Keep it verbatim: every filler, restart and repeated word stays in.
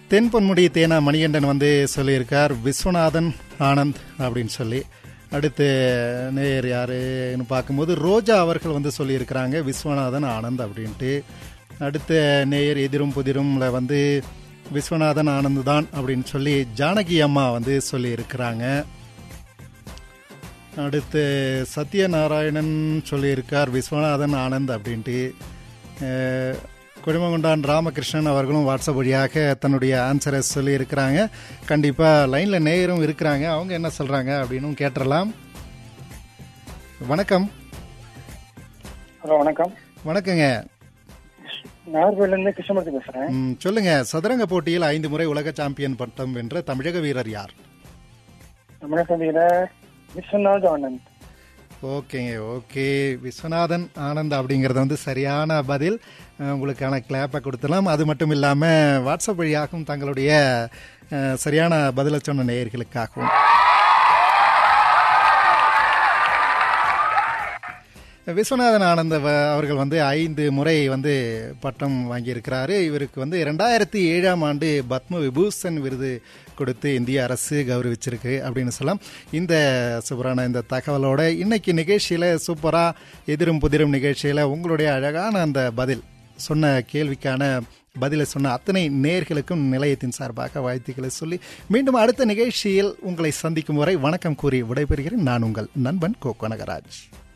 தென்பொன்முடி தேனா மணிகண்டன் வந்து சொல்லியிருக்கார் விஸ்வநாதன் ஆனந்த் அப்படின்னு சொல்லி. அடுத்து நேயர் யாருன்னு பார்க்கும்போது ரோஜா அவர்கள் வந்து சொல்லியிருக்கிறாங்க விஸ்வநாதன் ஆனந்த் அப்படின்ட்டு. அடுத்த நேயர் எதிரும் புதிரும்ல வந்து விஸ்வநாதன் ஆனந்த் தான் அப்படின்னு சொல்லி ஜானகி அம்மா வந்து சொல்லியிருக்கிறாங்க. அடுத்து சத்யநாராயணன் சொல்லியிருக்கார் விஸ்வநாதன் ஆனந்த் அப்படின்ட்டு. குடிமகுண்டான் ராமகிருஷ்ணன் அவர்களும் வாட்ஸ்அப் வழியாக தன்னுடைய ஆன்சரை சொல்லியிருக்கிறாங்க. கண்டிப்பாக லைனில் நேயரும் இருக்கிறாங்க, அவங்க என்ன சொல்கிறாங்க அப்படின்னு கேட்டுடலாம். வணக்கம். ஹலோ வணக்கம். வணக்கங்க. நாகர்கோவிலிருந்து கிருஷ்ணமூர்த்தி பேசுறேன். சொல்லுங்க, சதுரங்க போட்டியில் ஐந்து முறை உலக சாம்பியன் பட்டம் வென்ற தமிழக வீரர் யார்? தமிழக வீரர் விஸ்வநாத் ஆனந்த். ஓகேங்க, ஓகே. விஸ்வநாதன் ஆனந்த் அப்படிங்கிறது வந்து சரியான பதில். உங்களுக்கான கிளாப்பை கொடுத்துடலாம். அது மட்டும் இல்லாமல் வாட்ஸ்அப் வழியாகவும் தங்களுடைய சரியான பதிலை சொன்ன நேயர்களுக்காகவும். விஸ்வநாதன் ஆனந்த் அவர்கள் வந்து ஐந்து முறை வந்து பட்டம் வாங்கியிருக்கிறாரு. இவருக்கு வந்து இரண்டாயிரத்தி ஏழாம் ஆண்டு பத்ம விபூஷன் விருது கொடுத்து இந்திய அரசு கௌரவிச்சிருக்கு அப்படின்னு சொல்லலாம். இந்த சூப்பரான இந்த தகவலோட இன்னைக்கு நிகழ்ச்சியில் சூப்பராக எதிரும் புதிரும் நிகழ்ச்சியில் உங்களுடைய அழகான அந்த பதில் சொன்ன கேள்விக்கான பதிலை சொன்ன அத்தனை நேயர்களுக்கும் நிலையத்தின் சார்பாக வாழ்த்துக்களை சொல்லி மீண்டும் அடுத்த நிகழ்ச்சியில் உங்களை சந்திக்கும் வரை வணக்கம் கூறி விடைபெறுகிறேன். நான் உங்கள் நண்பன் கோ கனகராஜ்.